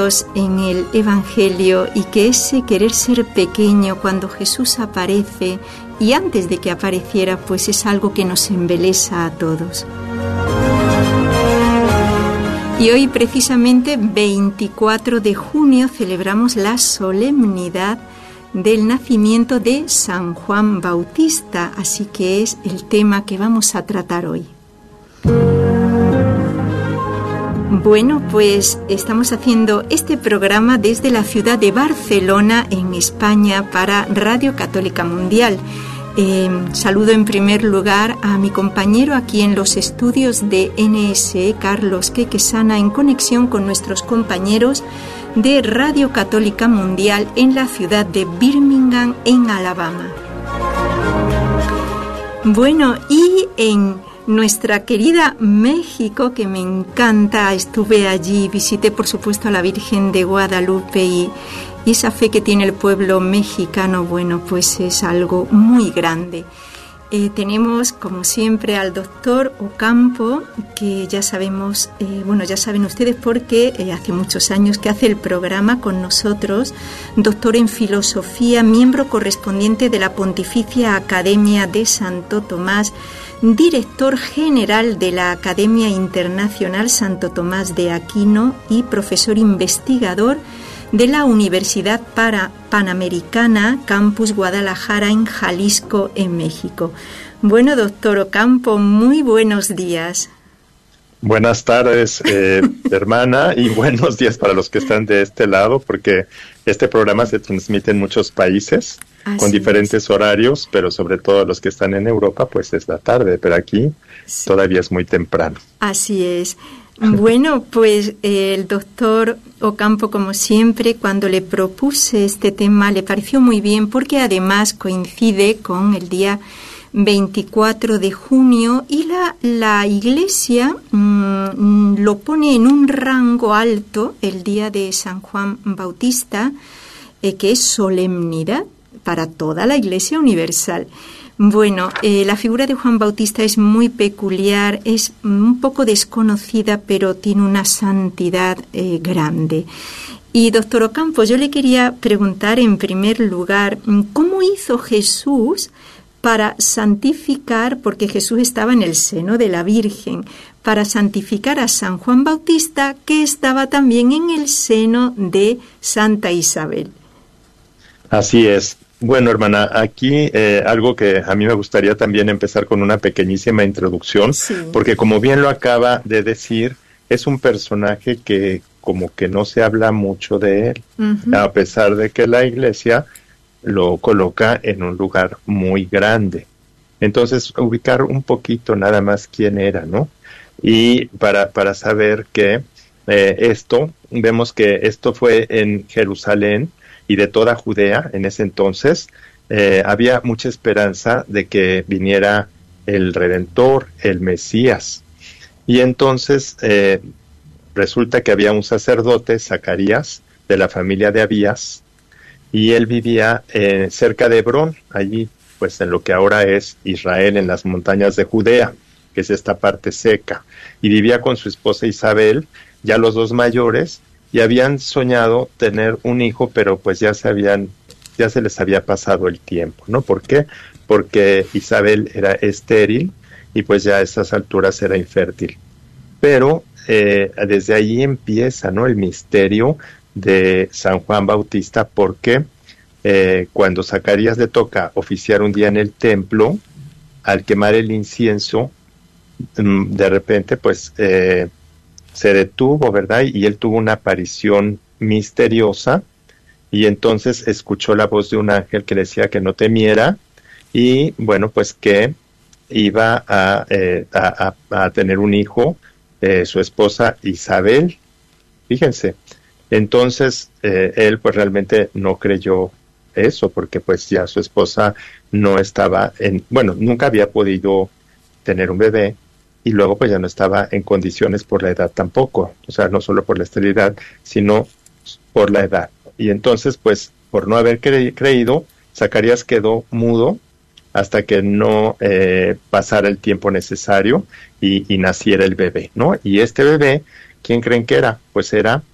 en el Evangelio, y que ese querer ser pequeño cuando Jesús aparece y antes de que apareciera, pues es algo que nos embelesa a todos. Y hoy precisamente 24 de junio celebramos la solemnidad del nacimiento de San Juan Bautista, así que es el tema que vamos a tratar hoy. Bueno, pues estamos haciendo este programa desde la ciudad de Barcelona, en España, para Radio Católica Mundial. Saludo en primer lugar a mi compañero aquí en los estudios de NSE, Carlos Quequesana, en conexión con nuestros compañeros de Radio Católica Mundial en la ciudad de Birmingham, en Alabama. Bueno, y en nuestra querida México, que me encanta, estuve allí, visité por supuesto a la Virgen de Guadalupe y esa fe que tiene el pueblo mexicano, bueno, pues es algo muy grande. Tenemos, como siempre, al doctor Ocampo, que ya sabemos, ya saben ustedes porque hace muchos años que hace el programa con nosotros, doctor en filosofía, miembro correspondiente de la Pontificia Academia de Santo Tomás, director general de la Academia Internacional Santo Tomás de Aquino y profesor investigador de la Universidad Panamericana, Campus Guadalajara, en Jalisco, en México. Bueno, doctor Ocampo, muy buenos días. Buenas tardes, hermana, y buenos días para los que están de este lado, porque este programa se transmite en muchos países, con diferentes horarios, pero sobre todo los que están en Europa, pues es la tarde, pero aquí todavía es muy temprano. Así es. Bueno, pues el doctor Ocampo, como siempre, cuando le propuse este tema, le pareció muy bien, porque además coincide con el día 24 de junio y la Iglesia lo pone en un rango alto, el día de San Juan Bautista, que es solemnidad para toda la Iglesia universal. Bueno, la figura de Juan Bautista es muy peculiar, es un poco desconocida, pero tiene una santidad grande. Y doctor Ocampo, yo le quería preguntar en primer lugar, ¿cómo hizo Jesús para santificar, porque Jesús estaba en el seno de la Virgen, para santificar a San Juan Bautista, que estaba también en el seno de Santa Isabel? Así es. Bueno, hermana, aquí algo que a mí me gustaría también empezar con una pequeñísima introducción, porque como bien lo acaba de decir, es un personaje que como que no se habla mucho de él, a pesar de que la Iglesia lo coloca en un lugar muy grande. Entonces, ubicar un poquito nada más quién era, ¿no? Y para saber que vemos que esto fue en Jerusalén, y de toda Judea en ese entonces, había mucha esperanza de que viniera el Redentor, el Mesías. Y entonces resulta que había un sacerdote, Zacarías, de la familia de Abías, y él vivía cerca de Hebrón, allí pues en lo que ahora es Israel, en las montañas de Judea, que es esta parte seca. Y vivía con su esposa Isabel, ya los dos mayores, y habían soñado tener un hijo, pero pues ya se les había pasado el tiempo, ¿no? ¿Por qué? Porque Isabel era estéril y pues ya a esas alturas era infértil. Pero desde ahí empieza, ¿no?, el misterio de San Juan Bautista, porque cuando Zacarías le toca oficiar un día en el templo, al quemar el incienso, de repente pues se detuvo, ¿verdad? Y él tuvo una aparición misteriosa, y entonces escuchó la voz de un ángel que le decía que no temiera, y bueno, pues que iba a tener un hijo, su esposa Isabel, fíjense. Entonces él pues realmente no creyó eso, porque pues ya su esposa no estaba nunca había podido tener un bebé, y luego pues ya no estaba en condiciones por la edad tampoco, o sea, no solo por la esterilidad, sino por la edad. Y entonces pues por no haber creído, Zacarías quedó mudo hasta que no pasara el tiempo necesario y naciera el bebé, ¿no? Y este bebé, ¿quién creen que era? Pues era